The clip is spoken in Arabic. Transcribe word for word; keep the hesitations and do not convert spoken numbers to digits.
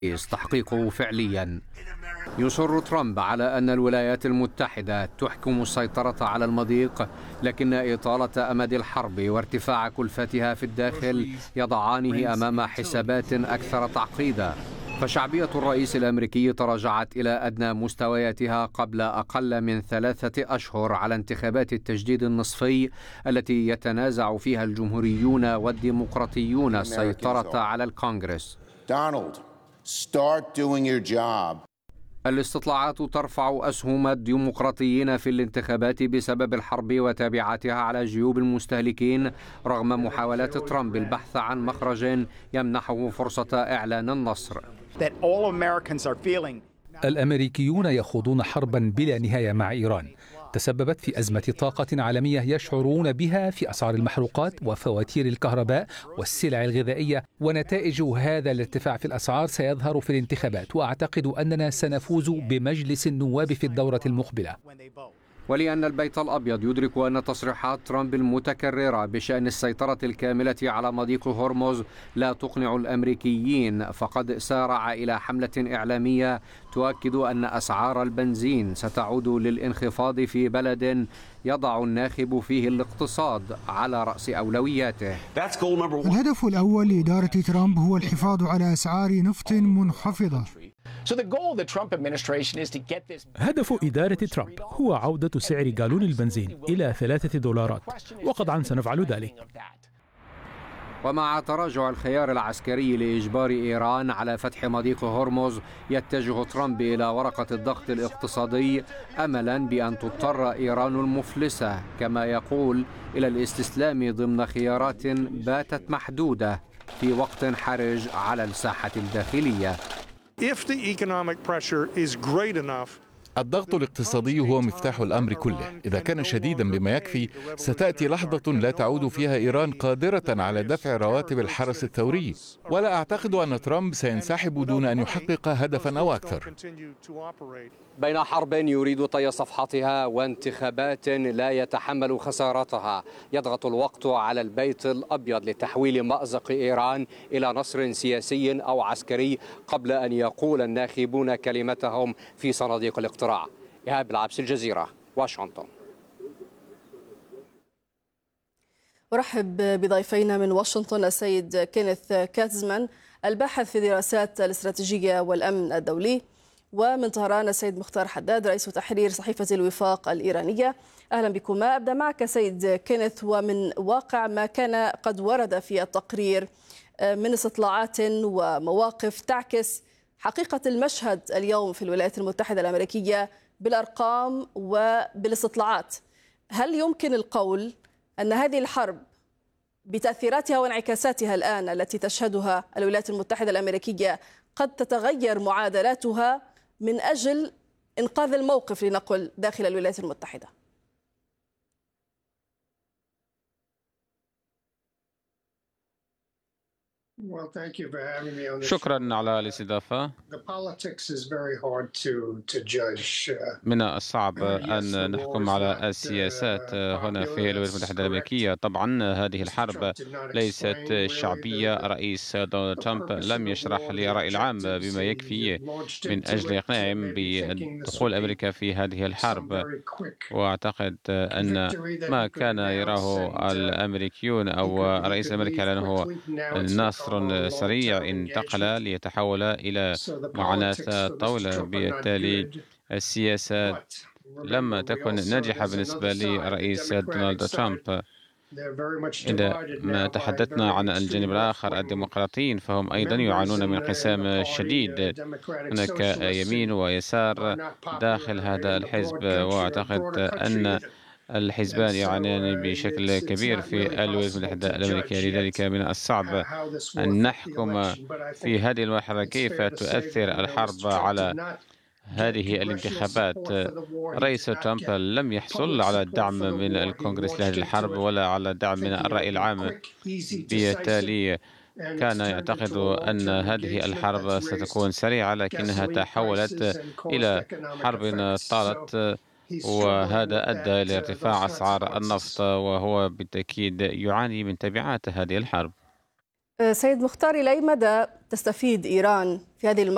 تحقيقه فعليا. يصر ترامب على أن الولايات المتحدة تحكم السيطرة على المضيق، لكن إطالة أمد الحرب وارتفاع كلفتها في الداخل يضعانه أمام حسابات أكثر تعقيدا. فشعبية الرئيس الأمريكي تراجعت إلى أدنى مستوياتها قبل أقل من ثلاثة أشهر على انتخابات التجديد النصفي التي يتنازع فيها الجمهوريون والديمقراطيون السيطرة على الكونغرس. Donald, start doing your job. الاستطلاعات ترفع أسهم الديمقراطيين في الانتخابات بسبب الحرب وتبعاتها على جيوب المستهلكين، رغم محاولات ترامب البحث عن مخرج يمنحه فرصة إعلان النصر. الأمريكيون يخوضون حربا بلا نهاية مع إيران تسببت في أزمة طاقة عالمية يشعرون بها في أسعار المحروقات وفواتير الكهرباء والسلع الغذائية، ونتائج هذا الارتفاع في الأسعار سيظهر في الانتخابات، وأعتقد أننا سنفوز بمجلس النواب في الدورة المقبلة. ولأن البيت الأبيض يدرك أن تصريحات ترامب المتكررة بشأن السيطرة الكاملة على مضيق هرمز لا تقنع الأمريكيين، فقد سارع إلى حملة إعلامية تؤكد أن أسعار البنزين ستعود للانخفاض في بلد يضع الناخب فيه الاقتصاد على رأس أولوياته. الهدف الأول لإدارة ترامب هو الحفاظ على أسعار نفط منخفضة. هدف إدارة ترامب هو عودة سعر جالون البنزين إلى ثلاثة دولارات، وقطعا سنفعل ذلك. ومع تراجع الخيار العسكري لإجبار إيران على فتح مضيق هرمز، يتجه ترامب إلى ورقة الضغط الاقتصادي أملا بأن تضطر إيران المفلسة كما يقول إلى الاستسلام ضمن خيارات باتت محدودة في وقت حرج على الساحة الداخلية. الضغط الاقتصادي هو مفتاح الأمر كله. إذا كان شديدا بما يكفي، ستأتي لحظة لا تعود فيها إيران قادرة على دفع رواتب الحرس الثوري، ولا أعتقد أن ترامب سينسحب دون أن يحقق هدفا أو أكثر. بين حرب يريد طي صفحتها وانتخابات لا يتحمل خسارتها، يضغط الوقت على البيت الأبيض لتحويل مأزق إيران إلى نصر سياسي أو عسكري قبل أن يقول الناخبون كلمتهم في صناديق الاقتراع. إيهاب العبس، الجزيرة، واشنطن. أرحب بضيفينا من واشنطن السيد كينيث كاتزمان الباحث في دراسات الاستراتيجية والأمن الدولي، ومن طهران السيد مختار حداد رئيس تحرير صحيفة الوفاق الإيرانية. أهلا بكما. أبدأ معك سيد كينيث، ومن واقع ما كان قد ورد في التقرير من استطلاعات ومواقف تعكس حقيقة المشهد اليوم في الولايات المتحدة الأمريكية بالأرقام وبالاستطلاعات، هل يمكن القول أن هذه الحرب بتأثيراتها وانعكاساتها الآن التي تشهدها الولايات المتحدة الأمريكية قد تتغير معادلاتها من أجل إنقاذ الموقف لنقل داخل الولايات المتحدة؟ شكرا على الاستضافة. من الصعب أن نحكم على السياسات هنا في الولايات المتحدة الأمريكية. طبعا هذه الحرب ليست شعبية. الرئيس دونالد ترامب لم يشرح للرأي العام بما يكفي من أجل إقناعهم بدخول أمريكا في هذه الحرب، وأعتقد أن ما كان يراه الأمريكيون أو الرئيس الأمريكي على أنه نصر سريع انتقل ليتحول إلى معاناة طاولة. بالتالي السياسة لم تكن ناجحة بالنسبة للرئيس دونالد ترامب. إذا ما تحدثنا عن الجانب الآخر الديمقراطيين، فهم أيضا يعانون من انقسام شديد. هناك يمين ويسار داخل هذا الحزب، وأعتقد أن الحزبان يعانيان بشكل كبير في الولايات المتحدة الأمريكية. لذلك من الصعب أن نحكم في هذه المرحلة كيف تؤثر الحرب على هذه الانتخابات. رئيس ترامب لم يحصل على دعم من الكونغرس لهذه الحرب ولا على دعم من الرأي العام، بالتالي كان يعتقد أن هذه الحرب ستكون سريعة، لكنها تحولت إلى حرب طالت، وهذا أدى إلى ارتفاع أسعار النفط، وهو بالتأكيد يعاني من تبعات هذه الحرب. سيد مختار، إلى أي مدى تستفيد إيران في هذه المرحلة